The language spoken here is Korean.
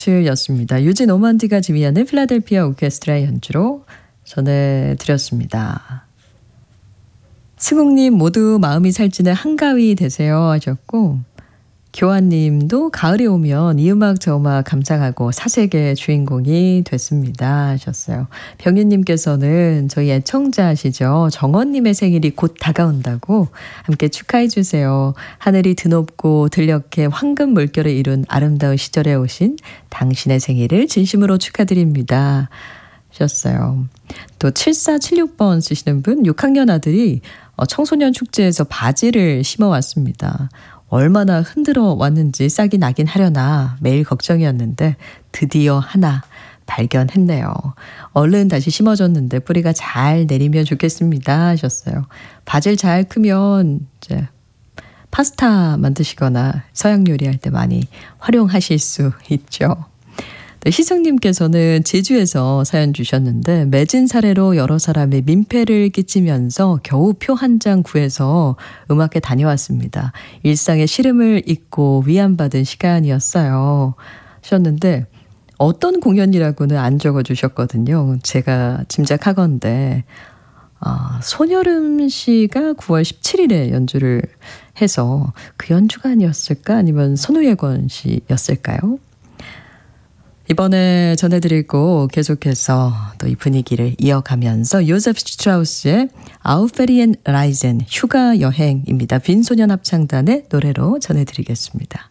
였습니다. 유진 오만디가 지휘하는 필라델피아 오케스트라의 연주로 전해드렸습니다. 승욱님 모두 마음이 살찌는 한가위 되세요 하셨고, 교환님도 가을이 오면 이 음악 저 음악 감상하고 사색의 주인공이 됐습니다 하셨어요. 병윤님께서는 저희 애청자시죠. 정원님의 생일이 곧 다가온다고 함께 축하해 주세요. 하늘이 드높고 들녘에 황금 물결을 이룬 아름다운 시절에 오신 당신의 생일을 진심으로 축하드립니다 하셨어요. 또 7476번 쓰시는 분, 6학년 아들이 청소년 축제에서 바지를 심어왔습니다. 얼마나 흔들어 왔는지 싹이 나긴 하려나 매일 걱정이었는데 드디어 하나 발견했네요. 얼른 다시 심어줬는데 뿌리가 잘 내리면 좋겠습니다 하셨어요. 바질 잘 크면 이제 파스타 만드시거나 서양 요리할 때 많이 활용하실 수 있죠. 희승님께서는 제주에서 사연 주셨는데, 맺은 사례로 여러 사람의 민폐를 끼치면서 겨우 표 한 장 구해서 음악회 다녀왔습니다. 일상의 시름을 잊고 위안받은 시간이었어요 하셨는데, 어떤 공연이라고는 안 적어주셨거든요. 제가 짐작하건대 손여름 씨가 9월 17일에 연주를 해서 그 연주가 아니었을까, 아니면 손우예권 씨였을까요? 이번에 전해드릴 곡 계속해서 또 이 분위기를 이어가면서 요세프 슈트라우스의 아우페리엔 라이젠 휴가 여행입니다. 빈소년 합창단의 노래로 전해드리겠습니다.